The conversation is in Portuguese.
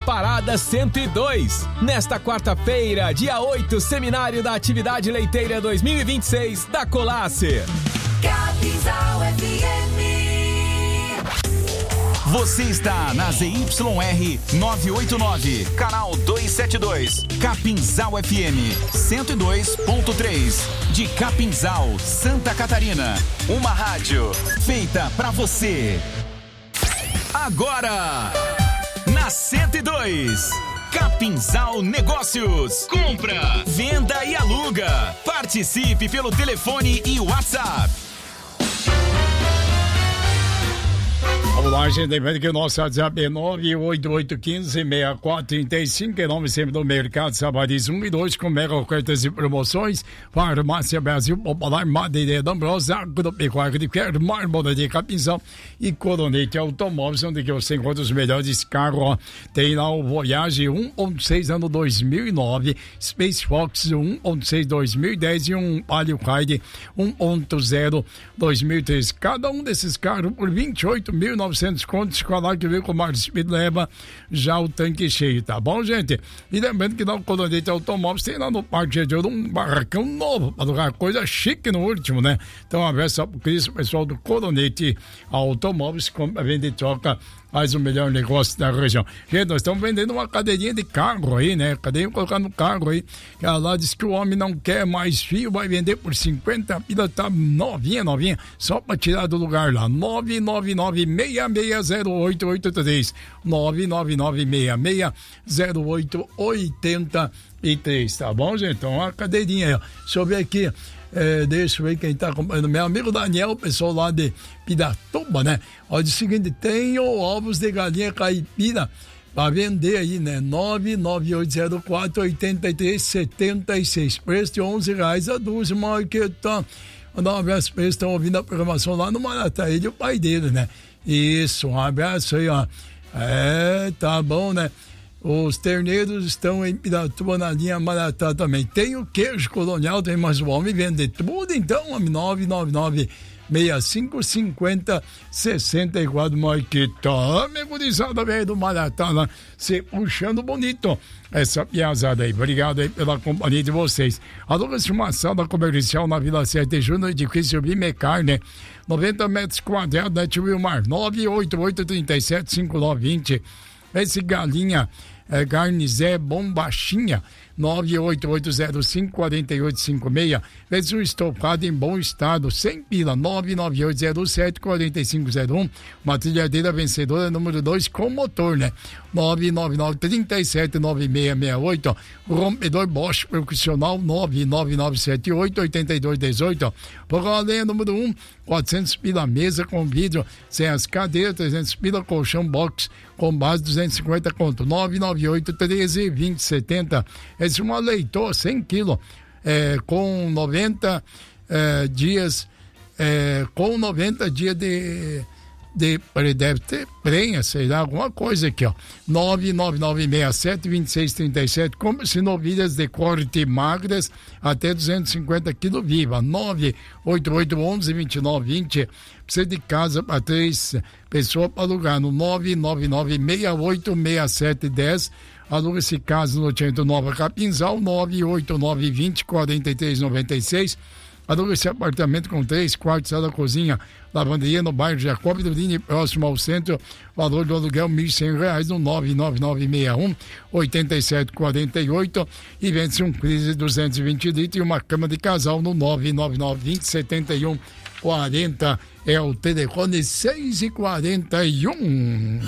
Parada 102. Nesta quarta-feira, dia 8, Seminário da Atividade Leiteira 2026 da Colácer. Capinzal FM. Você está na ZYR 989, canal 272, Capinzal FM 102.3, de Capinzal, Santa Catarina. Uma rádio feita pra você. Agora, na 102, Capinzal Negócios. Compra, venda e aluga. Participe pelo telefone e WhatsApp. Vamos lá, gente, lembrando que o nosso WhatsApp é 988156435, em nome sempre do Mercado Sabadis 1 e 2, com mega ofertas e promoções. Farmácia Brasil, Popular, Madeira da Ambrosa, Agropecuária de Quero, Mármore de Capinzal e Coronete Automóveis, onde que você encontra os melhores carros. Ó. Tem lá o Voyage 1.6 ano 2009, Space Fox 1.6 2010 e um Palio Ride 1.0 2013. Cada um desses carros por 28.900 contos, falar que vem com o Marcos Speed leva já o tanque cheio, tá bom, gente? E lembrando que no Coronete Automóveis tem lá no Parque de Ouro um barracão novo, para lugar coisa chique no último, né? Então, uma vez só por isso, o pessoal do Coronete Automóveis compra, vende e troca, faz o melhor negócio da região. Gente, nós estamos vendendo uma cadeirinha de carro aí, né? Cadeirinha colocar no carro aí. Ela lá diz que o homem não quer mais fio, vai vender por 50 pila, tá novinha, só para tirar do lugar lá. 999-660883. 999-660883, tá bom, gente? Então, uma cadeirinha aí, ó. Deixa eu ver aqui. Deixa eu ver quem tá acompanhando. Meu amigo Daniel, pessoal lá de Piratuba, né? Olha, o seguinte, tem ovos de galinha caipira para vender aí, né? 99804-8376. Preço de R$11 a dúzia, Marquetão. Mandar um abraço para eles que estão ouvindo a programação lá no Maratá, ele e o pai dele, né? Isso, um abraço aí, ó. Tá bom, né? Os terneiros estão em Piratuba na linha Maratá também. Tem o queijo colonial, tem mais o homem vende tudo, então, homem, 999-6550-64, Marquitão. Gurizada velho do Maratá lá, se puxando bonito essa piazada aí. Obrigado aí pela companhia de vocês. Alô, estimação da comercial na Vila 7 de Junho, edifício Bimecar, né? 90 metros quadrados, né, tio Wilmar? 988-37-5920. Esse galinha carne Zé Bombachinha 98805-4856. Vezes um estofado em bom estado, 100 pila, 99807-4501. Uma trilhadeira vencedora número 2 com motor, né? 999-379668. Rompedor Bosch profissional 99978-8218. Fogão a lenha número 1, 400 pila mesa com vidro, sem as cadeiras, 300 pila colchão box com base 250 conto, 998-13-2070. Esse é uma leitoa 100 quilos, com 90 dias, com 90 dias de deve ter prenha, sei lá, alguma coisa aqui, ó. 99967-2637. Compre-se novilhas de corte magras até 250 quilos viva. 98811-2920. Precisa de casa para 3 pessoas para alugar no 999-686710. Aluga-se casa no Centro Nova Capinzal, 989-20-4396. Aluga esse apartamento com 3 quartos, sala, cozinha, lavanderia no bairro Jacob do Lini, próximo ao centro. Valor do aluguel R$1.100 no 99961-8748. E vende-se um freezer 220 litros e uma cama de casal no 999-20-7140. É o telefone 6h41.